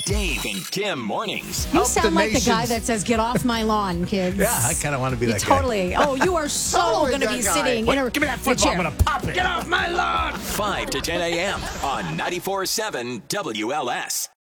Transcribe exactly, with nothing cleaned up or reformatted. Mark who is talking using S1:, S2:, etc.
S1: Dave and Kim mornings.
S2: You
S3: Help
S2: sound
S3: the
S2: like the guy
S3: nations.
S2: that says, "Get off my lawn, kids."
S3: Yeah, I kind of want to be
S2: You
S3: that guy.
S2: totally. Oh, you are so
S3: Totally
S2: going to
S3: that
S2: be
S3: guy.
S2: sitting
S3: Wait,
S2: in a
S3: give me that
S2: the
S3: football.
S2: chair.
S3: I'm going to pop it. Get off my lawn.
S1: five to ten a.m. on ninety-four point seven W L S.